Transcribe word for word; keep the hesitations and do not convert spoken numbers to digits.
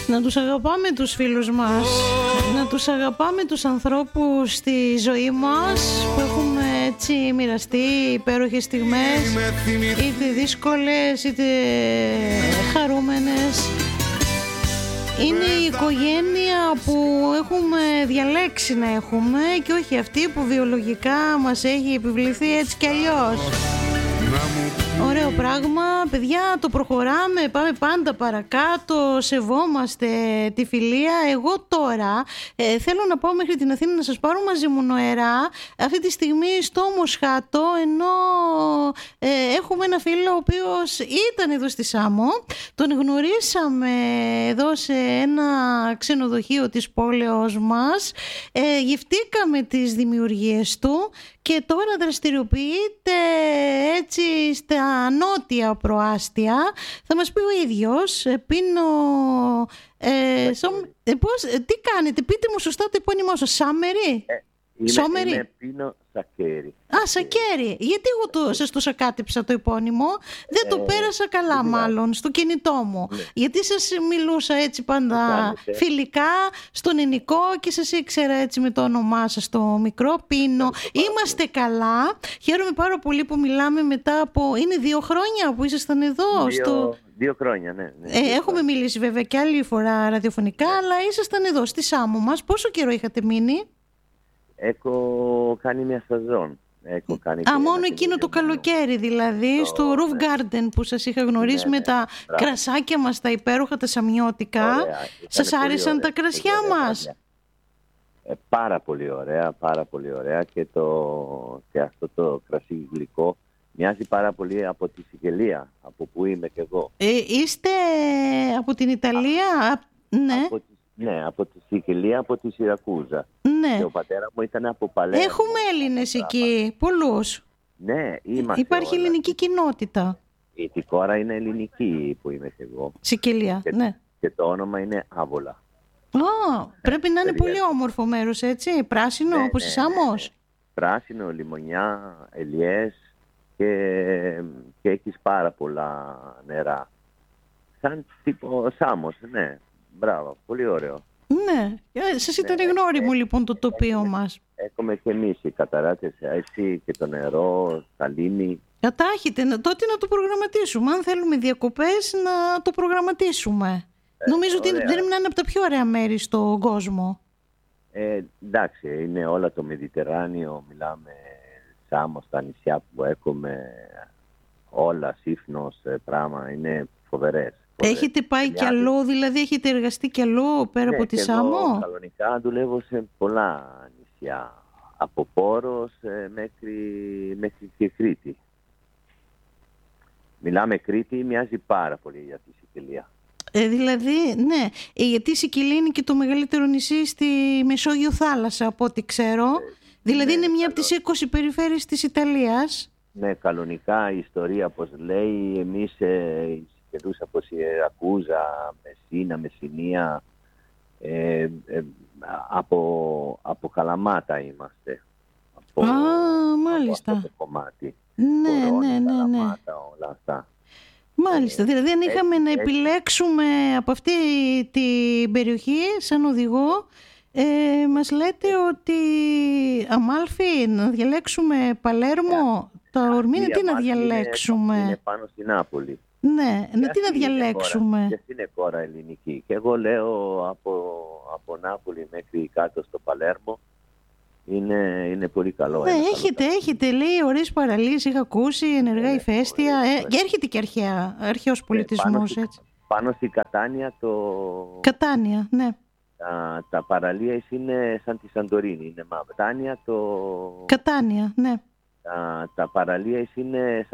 Να τους αγαπάμε τους φίλους μας, να τους αγαπάμε τους ανθρώπους στη ζωή μας που έχουμε έτσι μοιραστεί υπέροχες στιγμές, είτε δύσκολες είτε χαρούμενες. Είναι η οικογένεια που έχουμε διαλέξει να έχουμε και όχι αυτή που βιολογικά μας έχει επιβληθεί έτσι κι αλλιώς. Ωραίο πράγμα, παιδιά, το προχωράμε, πάμε πάντα παρακάτω, σεβόμαστε τη φιλία. Εγώ τώρα ε, θέλω να πάω μέχρι την Αθήνα να σας πάρω μαζί μου νοερά, αυτή τη στιγμή στο Μοσχάτο, ενώ ε, έχουμε ένα φίλο ο οποίος ήταν εδώ στη Σάμο, τον γνωρίσαμε εδώ σε ένα ξενοδοχείο της πόλεως μας, ε, γευτήκαμε τις δημιουργίες του και τώρα δραστηριοποιείται έτσι στα νότια προάστια. Θα μας πει ο ίδιος. Πίνω ε, σομ, ε, πώς, τι κάνετε, πείτε μου σωστά το επώνυμό σας. Σάμερι ε, είμαι, Σόμερι είμαι Πίνο Σακέρι. Α, Σακέρι. Γιατί εγώ το, σας το σακάτεψα το επώνυμο? Δεν το ε, πέρασα καλά μάλλον στο κινητό μου, ναι. Γιατί σας μιλούσα έτσι πάντα φιλικά στον ελληνικό και σας ήξερα έτσι με το όνομά σας το μικρό. Πίνο. Είμαστε καλά. Χαίρομαι πάρα πολύ που μιλάμε μετά από... Είναι δύο χρόνια που ήσασταν εδώ? Δύο, στο... δύο χρόνια, ναι. ναι ε, δύο έχουμε χρόνια. μιλήσει βέβαια και άλλη φορά ραδιοφωνικά, ναι. Αλλά ήσασταν εδώ στη Σάμο μας. Πόσο καιρό είχατε μείνει? Έχω κάνει μια σεζόν. Έχω κάνει Α, μόνο εκείνο το καλοκαίρι δηλαδή, το, στο Roof ναι. Garden που σας είχα γνωρίσει, ναι, με ναι, τα μπράβο. Κρασάκια μας, τα υπέροχα, τα σαμιώτικα. Σας άρεσαν ωραία, τα κρασιά μας? Ε, πάρα πολύ ωραία, πάρα πολύ ωραία και, το, και αυτό το κρασί γλυκό μοιάζει πάρα πολύ από τη Σικελία, από που είμαι και εγώ. Ε, είστε από την Ιταλία? Α, ναι. Από τη, ναι, από τη Σικελία, από τη Σιρακούζα. Ναι. Και ο πατέρα μου ήταν από Παλέρμο. Έχουμε Έλληνες εκεί, πολλούς. Ναι, είμαστε. Υπάρχει όλα. ελληνική κοινότητα. Η κόρα είναι ελληνική που είμαι και εγώ. Σικελία, και, ναι. Και το όνομα είναι Άβολα. Oh, πρέπει να είναι Τελεία. Πολύ όμορφο μέρος, έτσι, πράσινο, ναι, όπως ναι, η Σάμος. Ναι, ναι. Πράσινο, λιμονιά, ελιές και, και έχεις πάρα πολλά νερά. Σαν τύπο Σάμος, ναι. Μπράβο, πολύ ωραίο. Ναι, σας ήταν ναι, γνώριμο ε, λοιπόν το τοπίο έχουμε, μας. Έχουμε και εμείς οι καταράτες, έτσι και το νερό, τα λίμνη. Κατάχετε, τότε να το προγραμματίσουμε. Αν θέλουμε διακοπές να το προγραμματίσουμε. Ε, Νομίζω ωραία. Ότι δεν είναι από τα πιο ωραία μέρη στον κόσμο. Ε, εντάξει, είναι όλα το Μεδιτεράνιο, μιλάμε Σάμος, τα νησιά που έχουμε, όλα, Σύφνος, πράγμα, είναι φοβερές. Έχετε πάει κι αλλού, δηλαδή έχετε εργαστεί κι αλλού πέρα ναι, από τη Σάμο? Εγώ κανονικά δουλεύω σε πολλά νησιά, από Πόρος μέχρι, μέχρι και Κρήτη. Μιλάμε Κρήτη, μοιάζει πάρα πολύ για τη Σικελία. Ε, δηλαδή, ναι, γιατί η Σικελία είναι και το μεγαλύτερο νησί στη Μεσόγειο θάλασσα, από ό,τι ξέρω. Ε, δηλαδή ναι, είναι μια από τις είκοσι περιφέρειες της Ιταλίας. Ναι, κανονικά η ιστορία, πώς λέει, εμείς ε, Σικελούς από Σιρακούζα, Μεσίνα, Μεσσηνία, ε, ε, από, από Καλαμάτα είμαστε. Από, Α, μάλιστα. Από αυτό το κομμάτι. Ναι, Κορώνη, ναι, ναι, ναι. Καλαμάτα, όλα αυτά. Μάλιστα, δηλαδή αν είχαμε έτσι, να επιλέξουμε έτσι. Από αυτή την περιοχή σαν οδηγό, ε, μας λέτε ότι Αμάλφι, να διαλέξουμε Παλέρμο, yeah. τα Ορμήνα, τι να διαλέξουμε? Είναι, είναι πάνω στην Νάπολη. Ναι, και τι να διαλέξουμε? Και αυτή είναι χώρα ελληνική. Και εγώ λέω από, από Νάπολη μέχρι κάτω στο Παλέρμο, Είναι, είναι πολύ καλό. Ναι, έχετε, καλό. έχετε, λέει, ωραίες παραλίες, είχα ακούσει, ενεργά ηφαίστεια. Ε, και έρχεται και αρχαία, αρχαίος πολιτισμός, πάνω έτσι. Πάνω στη Κατάνια το... Κατάνια, ναι. Τα, τα παραλίες είναι σαν τη Σαντορίνη, είναι μαύρα. Κατάνια το... Κατάνια, ναι. Τα, τα παραλίες είναι σαν